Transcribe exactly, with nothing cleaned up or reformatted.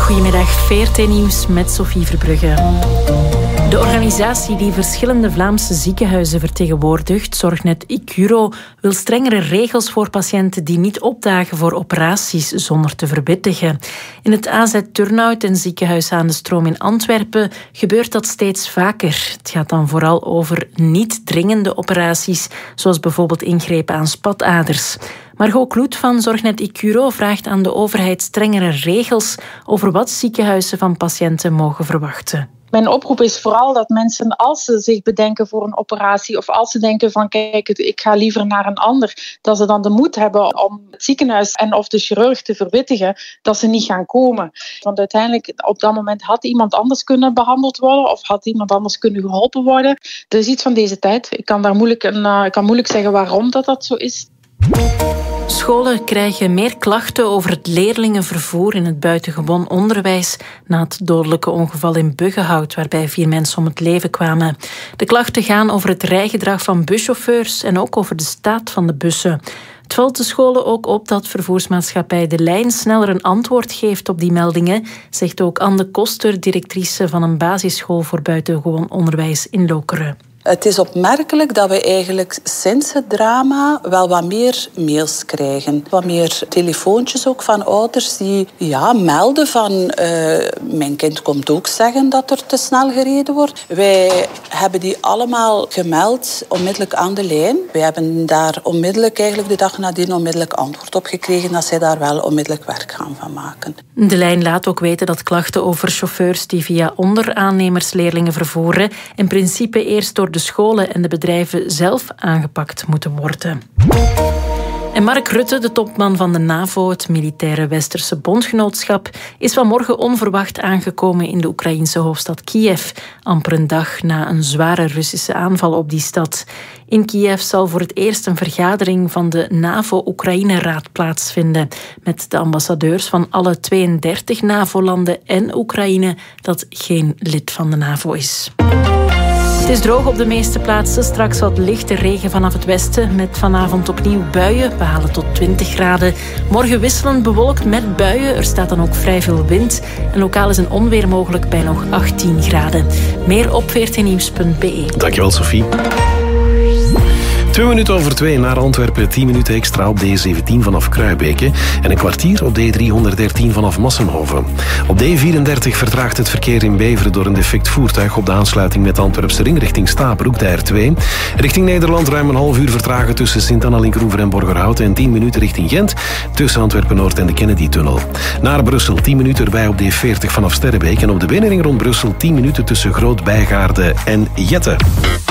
Goedemiddag, V R T Nieuws met Sophie Verbrugge. De organisatie die verschillende Vlaamse ziekenhuizen vertegenwoordigt, Zorgnet Icuro, wil strengere regels voor patiënten die niet opdagen voor operaties zonder te verwittigen. In het A Z Turnhout en ziekenhuis aan de Stroom in Antwerpen gebeurt dat steeds vaker. Het gaat dan vooral over niet dringende operaties, zoals bijvoorbeeld ingrepen aan spataders. Margot Kloet van Zorgnet Icuro vraagt aan de overheid strengere regels over wat ziekenhuizen van patiënten mogen verwachten. Mijn oproep is vooral dat mensen, als ze zich bedenken voor een operatie of als ze denken van kijk, ik ga liever naar een ander, dat ze dan de moed hebben om het ziekenhuis en of de chirurg te verwittigen dat ze niet gaan komen. Want uiteindelijk op dat moment had iemand anders kunnen behandeld worden of had iemand anders kunnen geholpen worden. Dat is iets van deze tijd. Ik kan daar moeilijk, een, uh, ik kan moeilijk zeggen waarom dat, dat zo is. Scholen krijgen meer klachten over het leerlingenvervoer in het buitengewoon onderwijs na het dodelijke ongeval in Buggenhout, waarbij vier mensen om het leven kwamen. De klachten gaan over het rijgedrag van buschauffeurs en ook over de staat van de bussen. Het valt de scholen ook op dat vervoersmaatschappij De Lijn sneller een antwoord geeft op die meldingen, zegt ook Anne Koster, directrice van een basisschool voor buitengewoon onderwijs in Lokeren. Het is opmerkelijk dat we eigenlijk sinds het drama wel wat meer mails krijgen. Wat meer telefoontjes ook van ouders die ja, melden van uh, mijn kind komt ook zeggen dat er te snel gereden wordt. Wij hebben die allemaal gemeld onmiddellijk aan de lijn. Wij hebben daar onmiddellijk eigenlijk de dag nadien onmiddellijk antwoord op gekregen dat zij daar wel onmiddellijk werk gaan van maken. De Lijn laat ook weten dat klachten over chauffeurs die via onderaannemers leerlingen vervoeren in principe eerst door de scholen en de bedrijven zelf aangepakt moeten worden. En Mark Rutte, de topman van de NAVO, het militaire Westerse bondgenootschap, is vanmorgen onverwacht aangekomen in de Oekraïnse hoofdstad Kiev, amper een dag na een zware Russische aanval op die stad. In Kiev zal voor het eerst een vergadering van de NAVO-Oekraïne-raad plaatsvinden, met de ambassadeurs van alle tweeëndertig NAVO-landen en Oekraïne, dat geen lid van de NAVO is. Het is droog op de meeste plaatsen. Straks wat lichte regen vanaf het westen. Met vanavond opnieuw buien. We halen tot twintig graden. Morgen wisselend bewolkt met buien. Er staat dan ook vrij veel wind. En lokaal is een onweer mogelijk bij nog achttien graden. Meer op v r t nieuws punt b e. Dankjewel, Sophie. Twee minuten over twee naar Antwerpen, tien minuten extra op D zeventien vanaf Kruibeke en een kwartier op D driehonderddertien vanaf Massenhoven. Op D vierendertig vertraagt het verkeer in Beveren door een defect voertuig op de aansluiting met de Antwerpse ring richting Stapelhoek, de R twee. Richting Nederland ruim een half uur vertragen tussen Sint-Anna-Linkroever en Borgerhout en tien minuten richting Gent tussen Antwerpen-Noord en de Kennedy-tunnel. Naar Brussel tien minuten erbij op D veertig vanaf Sterrebeek en op de binnenring rond Brussel tien minuten tussen Groot-Bijgaarde en Jette.